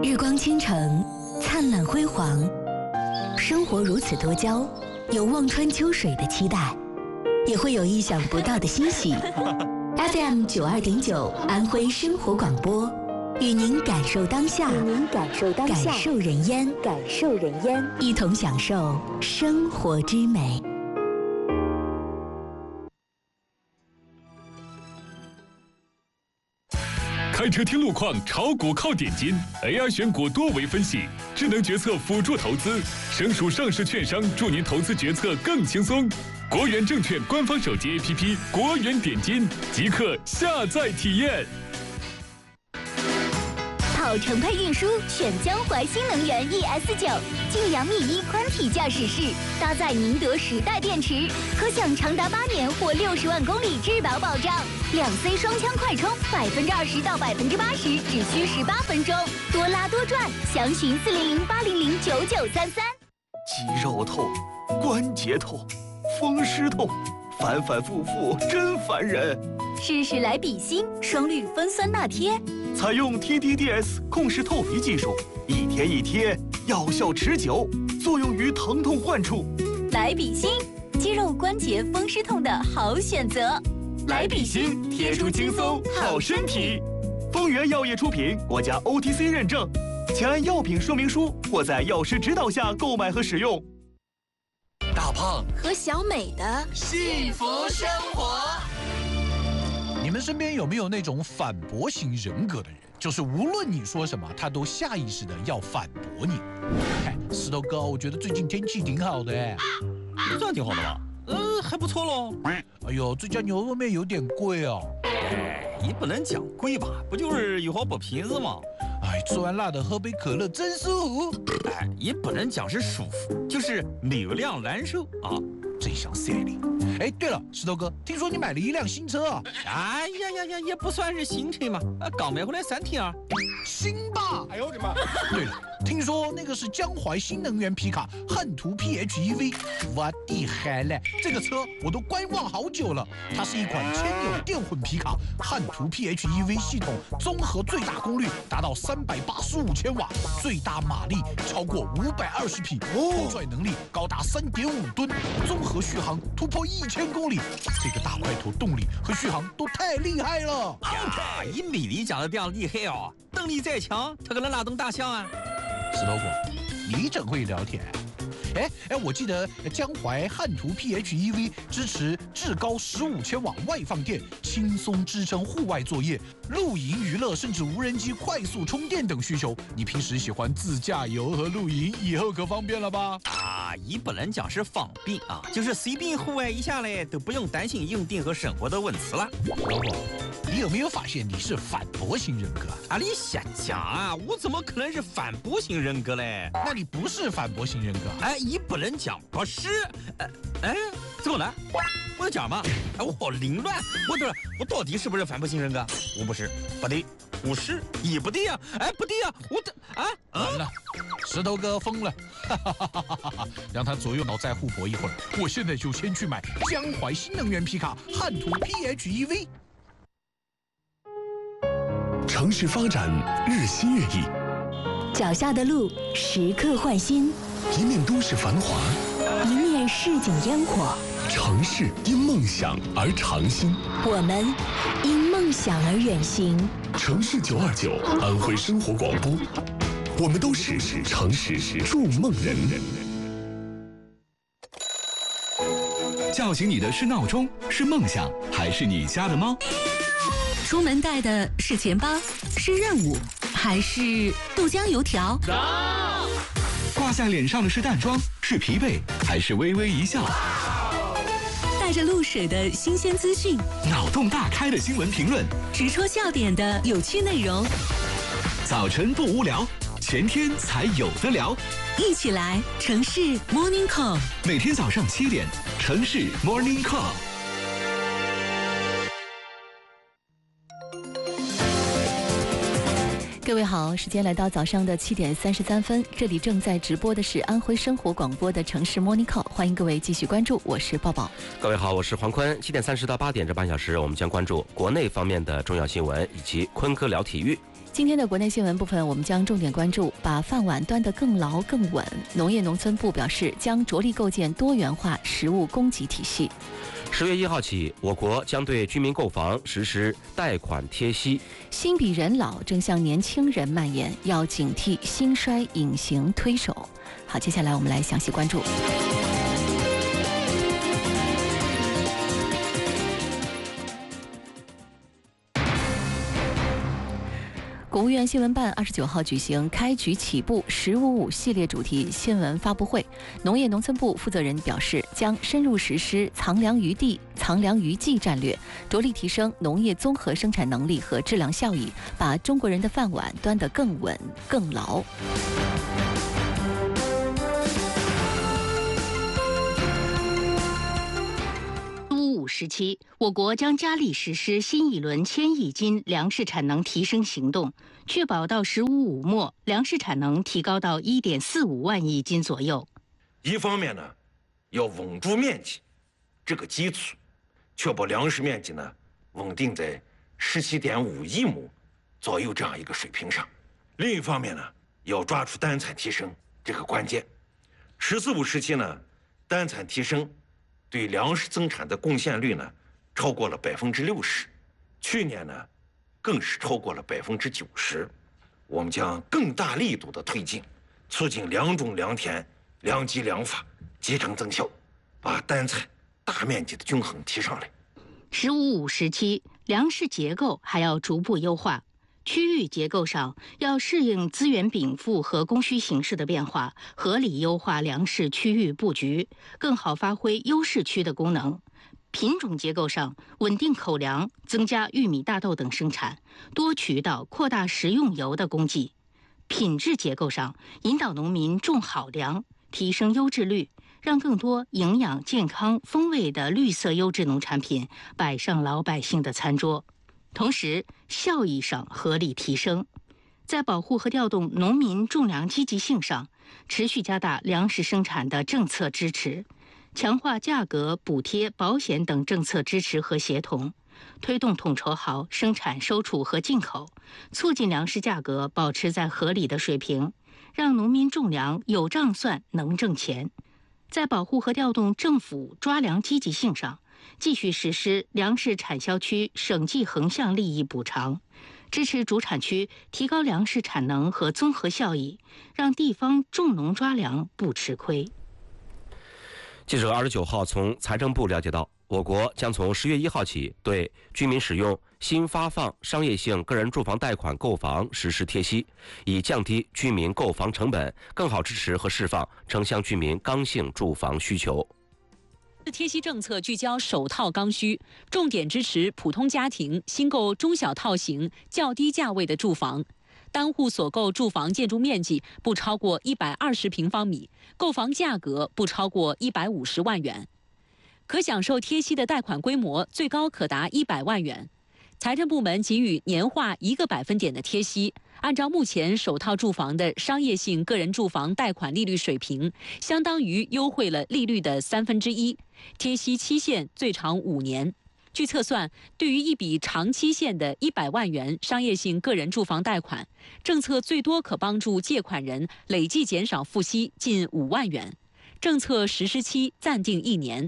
日光倾城，灿烂辉煌，生活如此多娇，有望穿秋水的期待，也会有意想不到的欣喜。FM 92.9安徽生活广播，与您感受当下，感受人烟，一同享受生活之美。 开车听路况，炒股靠点金 ，AI 选股多维分析，智能决策辅助投资，省属上市券商助您投资决策更轻松。国元证券官方手机 APP 国元点金，即刻下载体验。 跑城配运输选江淮新能源 ES9，晋阳密一宽体驾驶室，搭载宁德时代电池，可享长达8年或60万公里质保保障。2C 双枪快充，20%到80%只需18分钟，多拉多赚，详询400-800-9933。 肌肉痛，关节痛，风湿痛，反反复复真烦人。 试试来比心双氯芬酸钠贴， 采用 TDDS 控湿透皮技术，一贴一贴，药效持久，作用于疼痛患处。 来比心，肌肉关节风湿痛的好选择。 来比心，贴出轻松好身体。丰源药业出品，国家 OTC 认证，请按药品说明书或在药师指导下购买和使用。 大胖和小美的幸福生活。 你们身边有没有那种反驳型人格的人？就是无论你说什么，他都下意识的要反驳你。哎，石头哥，我觉得最近天气挺好的哎。 算挺好的吧？还不错喽。 哎呦，这家牛肉面有点贵哦。 哎，也不能讲贵吧，不就是有好薄皮子吗？ 哎，吃完辣的喝杯可乐真舒服。 哎，也不能讲是舒服，就是流量难受啊。 真想塞你！哎，对了，石头哥，听说你买了一辆新车啊？ 哎呀，也不算是新车嘛，刚买回来3天啊。 新吧？哎呦我的妈！对了，听说那个是江淮新能源皮卡汉途 PHEV， 我的海嘞！这个车我都观望好久了。它是一款牵有电混皮卡，汉途 PHEV 系统综合最大功率达到385千瓦，最大马力超过520匹，拖拽能力高达3.5吨，综合续航突破1000公里。这个大块头动力和续航都太厉害了！ 呀，以美丽讲的这样厉害哦，动力再强，它可能拉动大象啊。 石头哥，你真会聊天。哎，我记得江淮汉途 PHEV 支持至高15千瓦外放电，轻松支撑户外作业、露营娱乐，甚至无人机快速充电等需求。你平时喜欢自驾游和露营，以后可方便了吧？ 啊，也不能讲是方便啊，就是随便户外一下来都不用担心用电和生活的问题了。 老婆，你有没有发现你是反驳型人格啊？你瞎讲啊！我怎么可能是反驳型人格嘞？ 那你不是反驳型人格？ 哎，也不能讲不是。怎么了？我要讲嘛？哎，我好凌乱。我到底是不是反驳型人格？我不是，不对，我是，也不对呀。哎，不对呀， 完了，石头哥疯了，让他左右脑再互搏一会儿。我现在就先去买江淮新能源皮卡汉途 PHEV。 城市发展日新月异， 脚下的路时刻换新， 一面都市繁华， 一面市井烟火。 城市因梦想而长新， 我们因梦想而远行。 城市929安徽生活广播，我们都是城市筑梦人。 叫醒你的是闹钟，是梦想，还是你家的猫？ 出门带的是钱包，是任务，还是豆浆油条？ 挂在脸上的是淡妆，是疲惫，还是微微一笑？ 带着露水的新鲜资讯， 脑洞大开的新闻评论， 直戳笑点的有趣内容。 早晨不无聊，全天才有得聊。 一起来城市 Morning Call， 每天早上7点，城市 Morning Call。 各位好，时间来到早上的7点33分，这里正在直播的是安徽生活广播的城市 Morning Call， 欢迎各位继续关注，我是抱抱。 各位好，我是黄坤。7点30到8点这半小时，我们将关注国内方面的重要新闻以及坤哥聊体育。 今天的国内新闻部分，我们将重点关注把饭碗端得更牢更稳。农业农村部表示，将着力构建多元化食物供给体系。 10月1号起，我国将对居民购房实施贷款贴息。 心比人老正向年轻人蔓延，要警惕兴衰隐形推手。好，接下来我们来详细关注。国务院新闻办29号举行开局起步“1055”系列主题新闻发布会。农业农村部负责人表示，将深入实施藏粮于地、藏粮于技战略，着力提升农业综合生产能力和质量效益，把中国人的饭碗端得更稳更牢。 时期，我国将加力实施新一轮1000亿斤粮食产能提升行动，确保到“1055”末粮食产能提高到1.45万亿斤左右。 一方面呢，要稳住面积这个基础，确保粮食面积呢稳定在17.5亿亩左右这样一个水平上；另一方面呢，要抓住单产提升这个关键。“1045”时期呢，单产提升对粮食增产的贡献率呢，超过了60%，去年呢，更是超过了90%。我们将更大力度的推进，促进良种良田、良机良法集成增效，把单产大面积的均衡提上来。 “1055”时期，粮食结构还要逐步优化。区域结构上要适应资源禀赋和供需形势的变化，合理优化粮食区域布局，更好发挥优势区的功能。品种结构上稳定口粮，增加玉米、大豆等生产，多渠道扩大食用油的供给。品质结构上引导农民种好粮，提升优质率，让更多营养、健康、风味的绿色优质农产品摆上老百姓的餐桌。同时，效益上合理提升，在保护和调动农民种粮积极性上，持续加大粮食生产的政策支持，强化价格、补贴、保险等政策支持和协同，推动统筹好生产、收储和进口，促进粮食价格保持在合理的水平，让农民种粮有账算、能挣钱。在保护和调动政府抓粮积极性上，继续实施粮食产销区省际横向利益补偿，支持主产区提高粮食产能和综合效益，让地方种农抓粮不吃亏。 记者29号从财政部了解到，我国将从10月1号起对居民使用新发放商业性个人住房贷款购房实施贴息，以降低居民购房成本，更好支持和释放城乡居民刚性住房需求。 贴息政策聚焦首套刚需，重点支持普通家庭新购中小套型较低价位的住房，单户所购住房建筑面积不超过120平方米，购房价格不超过150万元，可享受贴息的贷款规模最高可达100万元。财政部门给予年化1个百分点的贴息，按照目前首套住房的商业性个人住房贷款利率水平，相当于优惠了利率的1/3，贴息期限最长5年。据测算，对于一笔长期限的100万元商业性个人住房贷款，政策最多可帮助借款人累计减少付息近5万元。政策实施期暂定1年。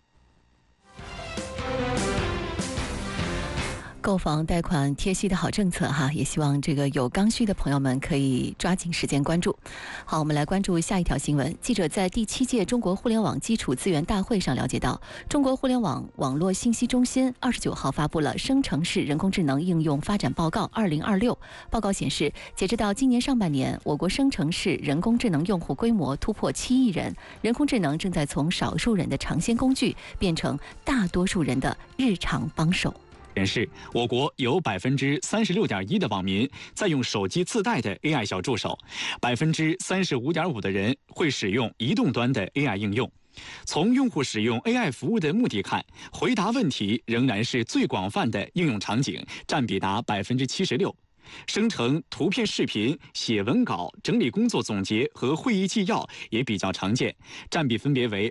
购房贷款贴息的好政策哈，也希望这个有刚需的朋友们可以抓紧时间关注。好，我们来关注下一条新闻。记者在第7届中国互联网基础资源大会上了解到，中国互联网网络信息中心29号发布了《生成式人工智能应用发展报告2026》。报告显示，截止到今年上半年，我国生成式人工智能用户规模突破7亿人，人工智能正在从少数人的尝鲜工具变成大多数人的日常帮手。 显示，我国有36.1%的网民在用手机自带的 AI 小助手，35.5%的人会使用移动端的 AI 应用。从用户使用 AI 服务的目的看，回答问题仍然是最广泛的应用场景，占比达76%。生成图片、视频、写文稿、整理工作总结和会议纪要也比较常见，占比分别为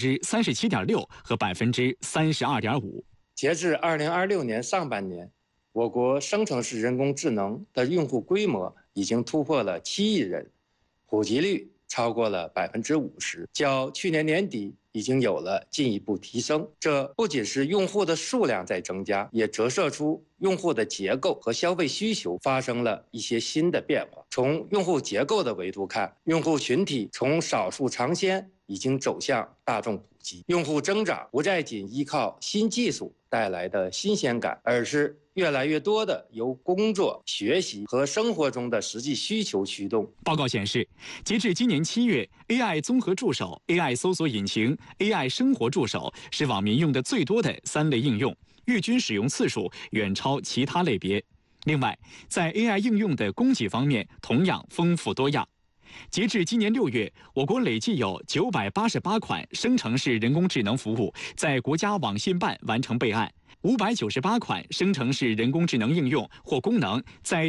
47.8%、37.6%和32.5%。 截至2026年上半年， 我国生成式人工智能的用户规模已经突破了7亿人，普及率超过了50%，较去年年底已经有了进一步提升。这不仅是用户的数量在增加，也折射出用户的结构和消费需求发生了一些新的变化。从用户结构的维度看，用户群体从少数尝鲜已经走向大众普及，用户增长不再仅依靠新技术带来的新鲜感，而是越来越多的由工作、学习和生活中的实际需求驱动。 报告显示，截至今年7月 ，AI 综合助手、AI 搜索引擎、AI 生活助手是网民用的最多的3类应用，月均使用次数远超其他类别。另外，在 AI 应用的供给方面同样丰富多样。截至今年6月，我国累计有988款生成式人工智能服务在国家网信办完成备案，598款生成式人工智能应用或功能在